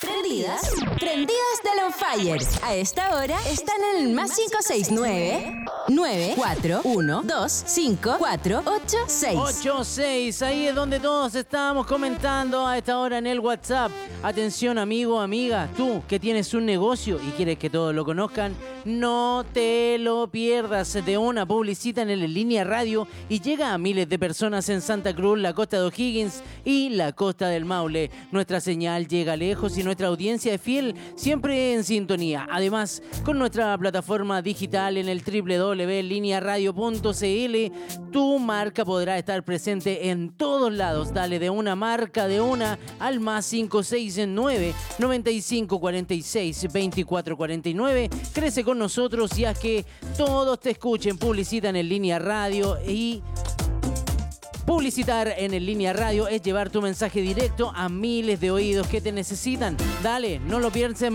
Prendidas del On Fire. A esta hora están en el más 569-94125486. 86, ahí es donde todos estábamos comentando a esta hora en el WhatsApp. Atención, amigo, amiga, tú que tienes un negocio y quieres que todos lo conozcan, no te lo pierdas. De una, publicita en Línea Radio y llega a miles de personas en Santa Cruz, la costa de O'Higgins y la costa del Maule. Nuestra señal llega lejos y nuestra audiencia es fiel, siempre en sintonía. Además, con nuestra plataforma digital en el www.linearadio.cl, tu marca podrá estar presente en todos lados. Dale de una, marca de una al más 569 95 46 24 49. Crece con nosotros y haz que todos te escuchen. Publicita en Línea Radio y publicitar en Línea Radio es llevar tu mensaje directo a miles de oídos que te necesitan. Dale, no lo pienses